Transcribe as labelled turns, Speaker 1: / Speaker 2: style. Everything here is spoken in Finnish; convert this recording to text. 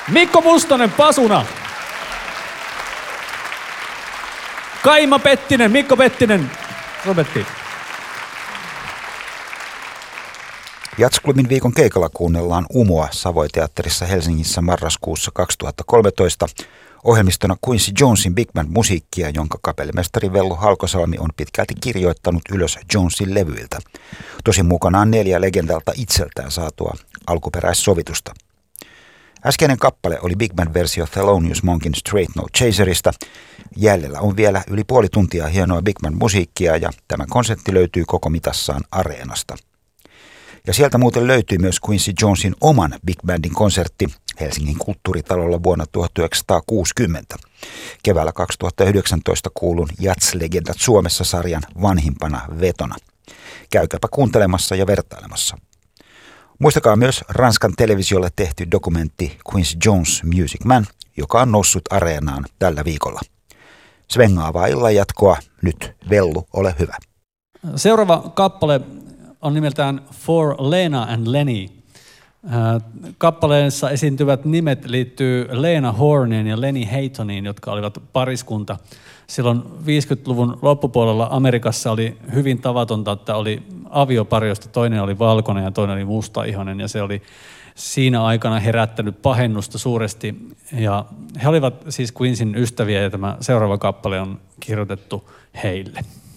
Speaker 1: Mikko Mustonen pasuna. Kaima Pettinen, Mikko Pettinen, Robertti.
Speaker 2: Jazzklubin viikon keikalla kuunnellaan Umoa Savoy-teatterissa Helsingissä marraskuussa 2013 ohjelmistona Quincy Jonesin Big Band-musiikkia, jonka kapellimestari Vellu Halkosalmi on pitkälti kirjoittanut ylös Jonesin levyiltä. Tosin mukanaan 4 legendalta itseltään saatua alkuperäissovitusta. Äskeinen kappale oli Big Band-versio Thelonious Monkin Straight No Chaserista. Jäljellä on vielä yli puoli tuntia hienoa Big Band-musiikkia ja tämä konsertti löytyy koko mitassaan Areenasta. Ja sieltä muuten löytyy myös Quincy Jonesin oman Big Bandin konsertti Helsingin kulttuuritalolla vuonna 1960. Keväällä 2019 kuulun Jazz-legendat Suomessa -sarjan vanhimpana vetona. Käykääpä kuuntelemassa ja vertailemassa. Muistakaa myös Ranskan televisiolle tehty dokumentti Quincy Jones Music Man, joka on noussut Areenaan tällä viikolla. Svengaavaa illan jatkoa. Nyt Vellu, ole hyvä.
Speaker 1: Seuraava kappale on nimeltään For Lena and Lenny. Kappaleessa esiintyvät nimet liittyy Lena Horneen ja Lenny Haytoniin, jotka olivat pariskunta. Silloin 50-luvun loppupuolella Amerikassa oli hyvin tavatonta, että oli aviopari, josta toinen oli valkoinen ja toinen oli mustaihoinen, ja se oli siinä aikana herättänyt pahennusta suuresti. Ja he olivat siis Quinceyn ystäviä, ja tämä seuraava kappale on kirjoitettu heille.